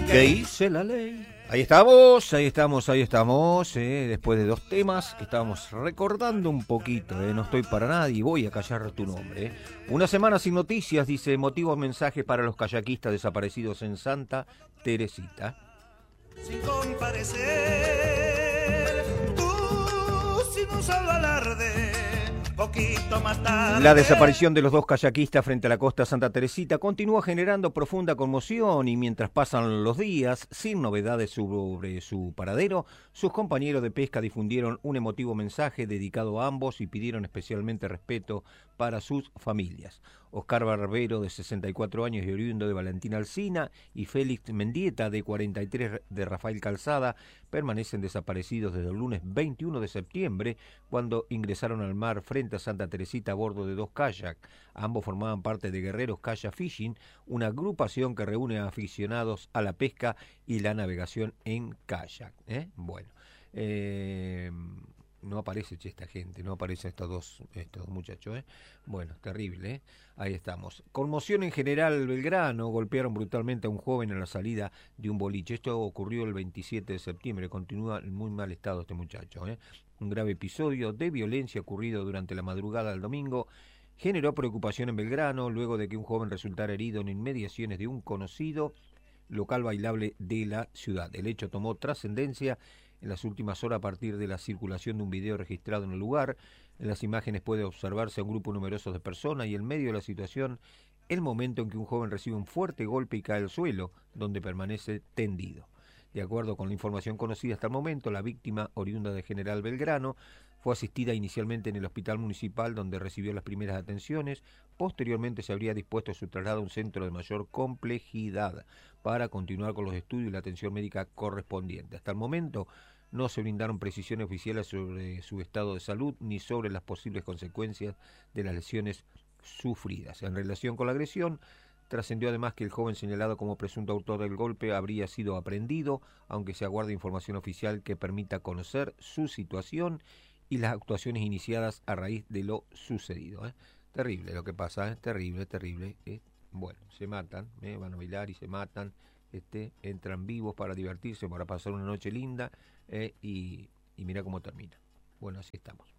¿Qué dice la ley? Ahí estamos, después de 2 temas que estábamos recordando un poquito, no estoy para nada y voy a callar tu nombre. Una semana sin noticias, dice, emotivos mensajes para los kayakistas desaparecidos en Santa Teresita. Sin comparecer, tú sin un solo alarde, poquito más tarde. La desaparición de los 2 kayakistas frente a la costa Santa Teresita continúa generando profunda conmoción y mientras pasan los días, sin novedades sobre su paradero, sus compañeros de pesca difundieron un emotivo mensaje dedicado a ambos y pidieron especialmente respeto para sus familias. Oscar Barbero, de 64 años y oriundo de Valentín Alsina, y Félix Mendieta, de 43, de Rafael Calzada, permanecen desaparecidos desde el lunes 21 de septiembre, cuando ingresaron al mar frente a Santa Teresita a bordo de 2 kayak. Ambos formaban parte de Guerreros Kayak Fishing, una agrupación que reúne a aficionados a la pesca y la navegación en kayak. Bueno, no aparece esta gente, no aparecen estos dos muchachos. Bueno, terrible, Ahí estamos. Conmoción en general. Belgrano, golpearon brutalmente a un joven en la salida de un boliche. Esto ocurrió el 27 de septiembre, continúa en muy mal estado este muchacho. Un grave episodio de violencia ocurrido durante la madrugada del domingo generó preocupación en Belgrano, luego de que un joven resultara herido en inmediaciones de un conocido local bailable de la ciudad. El hecho tomó trascendencia en las últimas horas a partir de la circulación de un video registrado en el lugar. En las imágenes puede observarse a un grupo numeroso de personas y en medio de la situación el momento en que un joven recibe un fuerte golpe y cae al suelo, donde permanece tendido. De acuerdo con la información conocida hasta el momento, la víctima, oriunda de General Belgrano, fue asistida inicialmente en el hospital municipal donde recibió las primeras atenciones. Posteriormente se habría dispuesto su traslado a un centro de mayor complejidad para continuar con los estudios y la atención médica correspondiente. Hasta el momento no se brindaron precisiones oficiales sobre su estado de salud ni sobre las posibles consecuencias de las lesiones sufridas. En relación con la agresión, trascendió además que el joven señalado como presunto autor del golpe habría sido aprehendido, aunque se aguarda información oficial que permita conocer su situación y las actuaciones iniciadas a raíz de lo sucedido. Terrible lo que pasa, terrible. Bueno, se matan, van a bailar y se matan, entran vivos para divertirse, para pasar una noche linda, y mira cómo termina. Bueno, así estamos.